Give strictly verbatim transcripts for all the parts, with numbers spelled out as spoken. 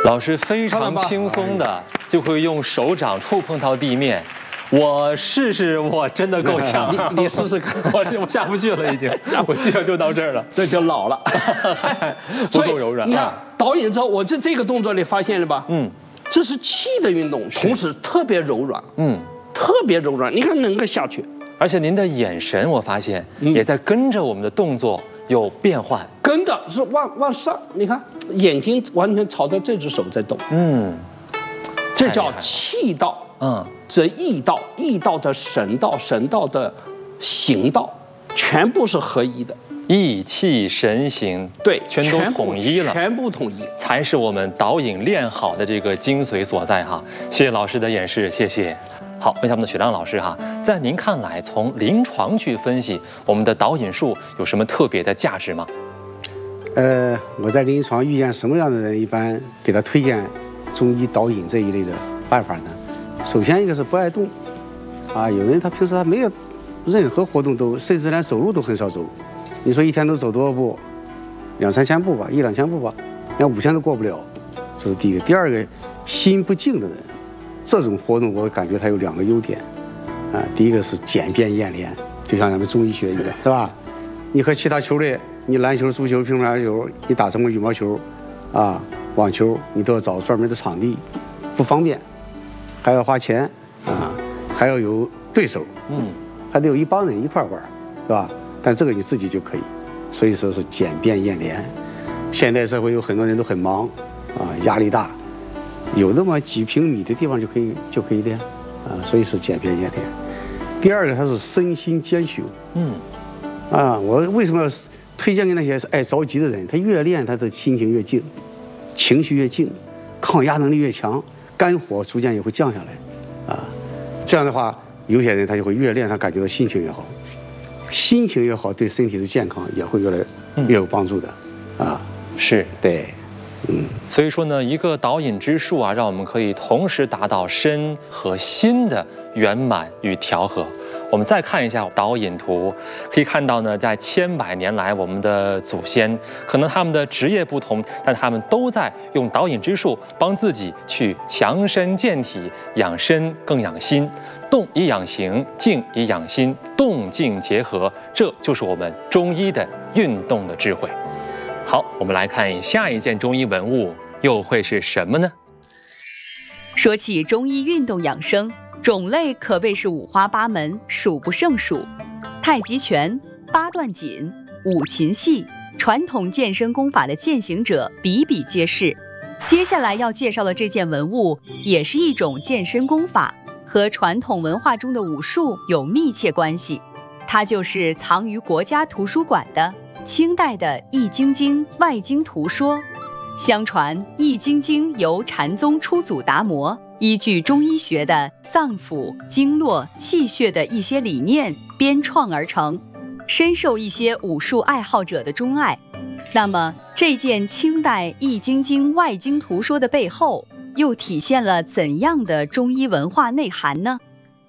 老师非常轻松的就会用手掌触碰到地面。我试试，我真的够呛。 你你试试看， 我我下不去了，已经，我基本就到这儿了， 这就老了， 不够柔软。 你看导引之后，我这这个动作你发现了吧？嗯，这是气的运动，同时特别柔软，嗯，特别柔软。你看能够下去， 而且您的眼神，我发现也在跟着我们的动作有变换， 跟着是往往上。你看眼睛完全朝着这只手在动，嗯，这叫气道。嗯，这意道、意道的神道、神道的行道，全部是合一的， 意气神行， 对， 全都统一了， 全部统一， 才是我们导引练好的这个精髓所在哈。谢谢老师的演示，谢谢。好，问一下我们的许亮老师哈，在您看来，从临床去分析我们的导引术有什么特别的价值吗？ 呃，我在临床遇见什么样的人，一般给他推荐中医导引这一类的办法呢？首先一个是不爱动，啊，有人他平时他没有任何活动都，甚至连走路都很少走。你说一天都走多少步？两三千步吧，一两千步吧，连五千都过不了。这是第一个。第二个，心不静的人，这种活动我感觉它有两个优点，啊，第一个是简便验廉，就像咱们中医学一样，是吧？你和其他球类，你篮球、足球、乒乓球，你打什么羽毛球，啊，网球，你都要找专门的场地，不方便。还要花钱啊，还要有对手，嗯，还得有一帮人一块玩，是吧？但这个你自己就可以，所以说是简便验廉。现代社会有很多人都很忙，啊，压力大，有那么几平米的地方就可以就可以练，啊，所以是简便验廉。第二个，它是身心兼修，嗯，啊，我为什么要推荐给那些爱着急的人？他越练，他的心情越静，情绪越静，抗压能力越强。肝火逐渐也会降下来，啊，这样的话，有些人他就会越练，他感觉到心情越好，心情越好，对身体的健康也会越来越有帮助的，啊， 是对， 嗯，所以说呢，一个导引之术啊，让我们可以同时达到身和心的圆满与调和。我们再看一下导引图，可以看到呢，在千百年来，我们的祖先可能他们的职业不同，但他们都在用导引之术帮自己去强身健体，养身更养心，动以养形，静以养心，动静结合，这就是我们中医的运动的智慧。好，我们来看下一件中医文物又会是什么呢？ 说起中医运动养生，种类可谓是五花八门，数不胜数。太极拳、八段锦、五禽戏，传统健身功法的践行者比比皆是。接下来要介绍的这件文物，也是一种健身功法，和传统文化中的武术有密切关系。它就是藏于国家图书馆的清代的《易筋经》外经图说。相传《易筋经》由禅宗初祖达摩依据中医学的脏腑、经络、气血的一些理念编创而成，深受一些武术爱好者的钟爱。那么，这件清代《易筋经》外经图说的背后，又体现了怎样的中医文化内涵呢？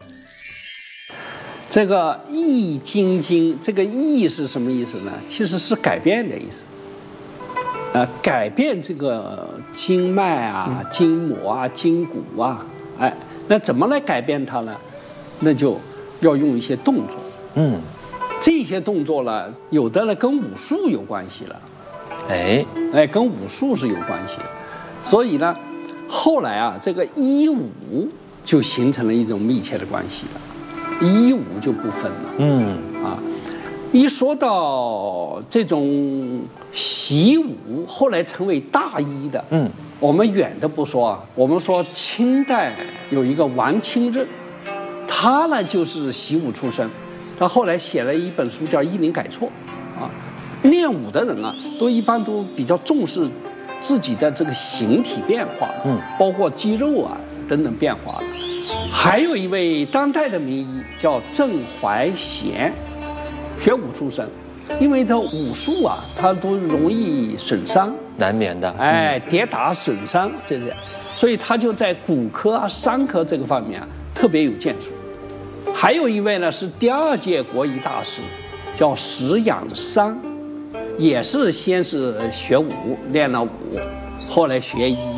这个《易筋经》，这个“易”是什么意思呢？其实是改变的意思。呃，改变这个经脉啊、筋膜啊、筋骨啊，哎，那怎么来改变它呢？那就要用一些动作。嗯，这些动作呢，有的呢跟武术有关系了，哎哎，跟武术是有关系的。所以呢，后来啊，这个医武就形成了一种密切的关系了，医武就不分了。嗯啊。一说到这种习武，后来成为大医的，嗯，我们远的不说啊，我们说清代有一个王清任，他呢就是习武出身，他后来写了一本书叫《医林改错》，啊，练武的人啊，都一般都比较重视自己的这个形体变化，嗯，包括肌肉啊等等变化的。还有一位当代的名医叫郑怀贤。学武出身，因为他武术啊，他都容易损伤， 难免的， 哎，跌打损伤这些，所以他就在骨科啊、伤科这个方面啊特别有建树。还有一位呢是第二届国医大师，叫石养伤，也是先是学武练了武，后来学医，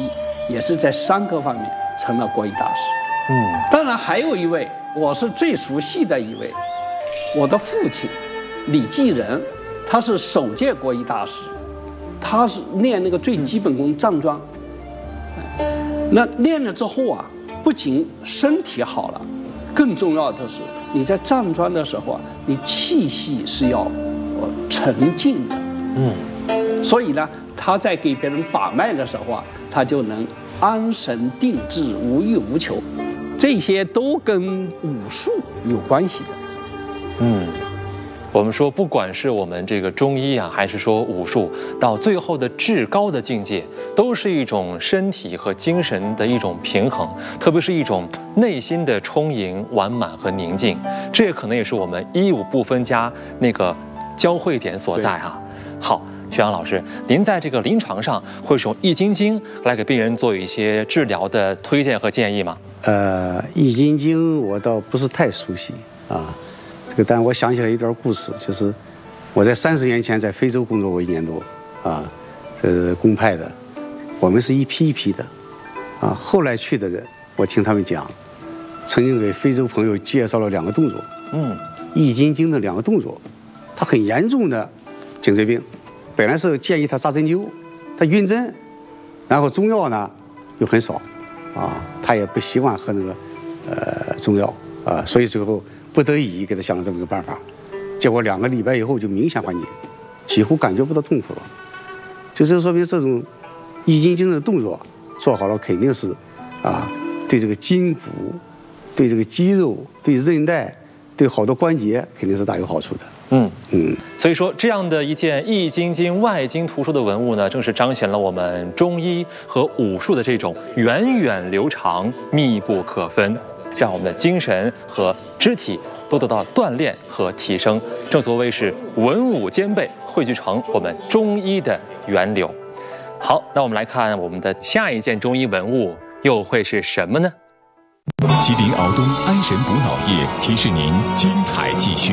也是在三个方面成了国医大师。 嗯， 当然还有一位，我是最熟悉的一位，我的父亲李继仁，他是首届国医大师，他是练那个最基本功站桩。那练了之后啊，不仅身体好了，更重要的是你在站桩的时候啊，你气息是要沉静的。嗯，所以呢，他在给别人把脉的时候啊，他就能安神定志，无欲无求。这些都跟武术有关系的。 嗯，我们说，不管是我们这个中医啊，还是说武术，到最后的至高的境界，都是一种身体和精神的一种平衡，特别是一种内心的充盈、完满和宁静。这也可能也是我们医武不分家那个交汇点所在哈。好。徐阳老师，您在这个临床上会使用易筋经来给病人做一些治疗的推荐和建议吗？ 呃，易筋经我倒不是太熟悉啊，这个但我想起来一段故事，就是我在三十年前在非洲工作过一年多啊，这是公派的，我们是一批一批的啊，后来去的人，我听他们讲，曾经给非洲朋友介绍了两个动作，嗯，易筋经的两个动作，他很严重的颈椎病。本来是建议他扎针灸，他晕针，然后中药呢又很少，啊，他也不习惯喝那个呃中药啊，所以最后不得已给他想了这么一个办法，结果两个礼拜以后就明显缓解，几乎感觉不到痛苦了。这就说明这种易筋经的动作做好了，肯定是啊对这个筋骨、对这个肌肉、对韧带、对好多关节肯定是大有好处的。嗯嗯， 所以说这样的一件易筋经外经图书的文物呢，正是彰显了我们中医和武术的这种源远流长、密不可分，让我们的精神和肢体都得到锻炼和提升。正所谓是文武兼备，汇聚成我们中医的源流。好，那我们来看我们的下一件中医文物又会是什么呢？ 吉林敖东安神补脑液提示您精彩继续。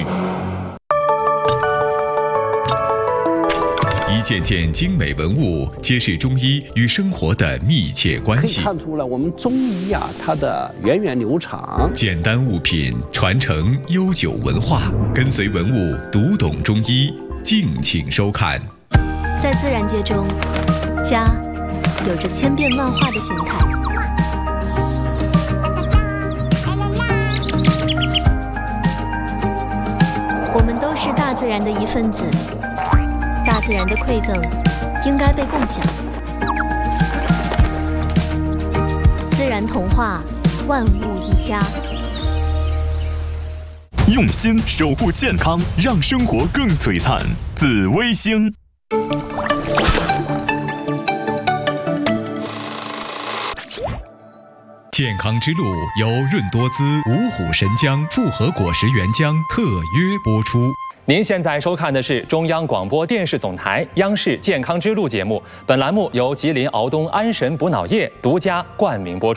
一件件精美文物，揭示中医与生活的密切关系。 可以看出来，我们中医啊，它的源远流长。 简单物品传承悠久文化，跟随文物读懂中医，敬请收看。 在自然界中，家有着千变万化的形态。我们都是大自然的一份子。大自然的馈赠应该被共享。自然童话，万物一家。 用心守护健康，让生活更璀璨。紫微星。 健康之路由润多滋、五虎神姜复合果实原浆特约播出。 您现在收看的是中央广播电视总台央视健康之路节目，本栏目由吉林敖东安神补脑液独家冠名播出。